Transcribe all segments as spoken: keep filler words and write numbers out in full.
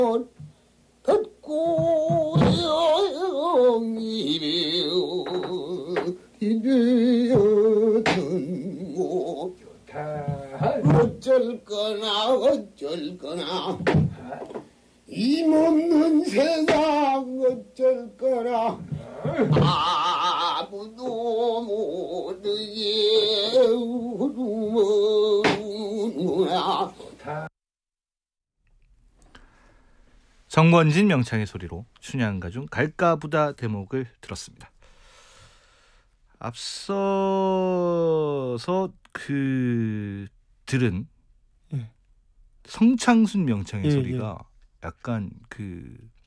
듣고 영이며 이되었던 고 어쩔거나 어쩔거나 힘없는 세상 어쩔거나 아무도 모르게 울음으로나. 정권진 명창의 소리로 춘향가 중 갈까부다 대목을 들었습니다. 앞서서 그 들은 예. 성창순 명창의 예, 소리가 예. 약간 그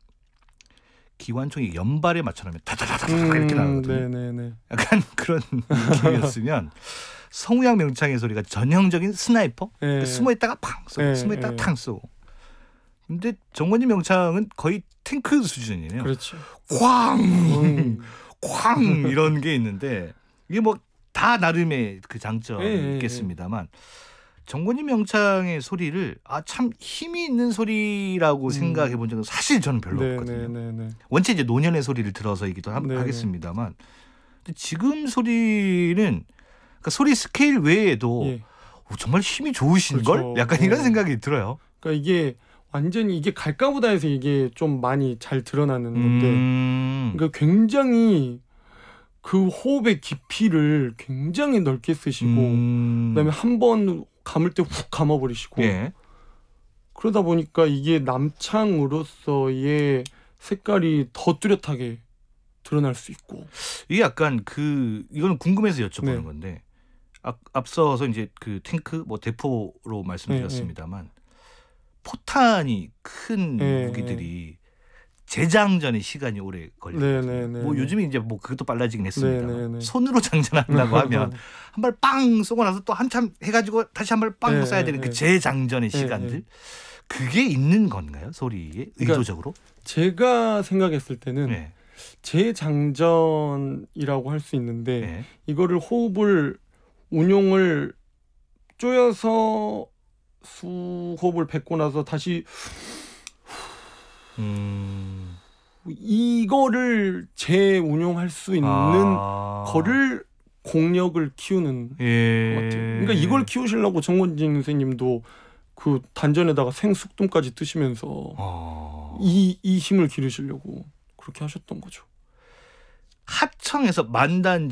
기관총이 연발에 맞춰놓으면 다다다다 음, 이렇게 나거든요. 네네네. 약간 그런 느낌이었으면 성우양 명창의 소리가 전형적인 스나이퍼 예. 그러니까 숨어있다가 팡 쏘고 예, 숨어있다가 예. 탕 쏘고. 근데 정권진 명창은 거의 탱크 수준이에요. 그렇죠. 쾅, 음. 쾅 이런 게 있는데 이게 뭐 다 나름의 그 장점이 예, 있겠습니다만 정권진 명창의 소리를 아 참 힘이 있는 소리라고 음. 생각해 본 적은 사실 저는 별로 네, 없거든요. 네, 네, 네. 원체 이제 노년의 소리를 들어서이기도 하, 네, 하겠습니다만 근데 지금 소리는 그러니까 소리 스케일 외에도 예. 오, 정말 힘이 좋으신 걸? 그렇죠. 약간 네. 이런 생각이 들어요. 그러니까 이게 완전히 이게 갈까보다에서 이게 좀 많이 잘 드러나는 건데 음. 그러니까 굉장히 그 호흡의 깊이를 굉장히 넓게 쓰시고 음. 그다음에 한 번 감을 때 훅 감아버리시고 예. 그러다 보니까 이게 남창으로서의 색깔이 더 뚜렷하게 드러날 수 있고 이게 약간 그 이거는 궁금해서 여쭤보는 네. 건데 앞, 앞서서 이제 그 탱크 뭐 대포로 말씀드렸습니다만 네, 네. 포탄이 큰 네, 무기들이 재장전의 시간이 오래 걸리거든요. 네, 네, 뭐 네. 요즘에 이제 뭐 그것도 빨라지긴 했습니다. 네, 네, 네. 손으로 장전한다고 하면 한 발 빵 쏘고 나서 또 한참 해가지고 다시 한 발 빵 네, 쏴야 되는 그 재장전의 네, 시간들 네. 그게 있는 건가요? 소리에 의도적으로? 그러니까 제가 생각했을 때는 네. 재장전이라고 할 수 있는데 네. 이거를 호흡을 운용을 쪼여서 수호흡을 뱉고 나서 다시 음... 이거를 재운용할 수 있는 아... 거를 공력을 키우는 예... 것 같아요. 그러니까 이걸 키우시려고 정권진 선생님도 그 단전에다가 생숙둠까지 뜨시면서 아... 이, 이 힘을 기르시려고 그렇게 하셨던 거죠. 하청에서 만단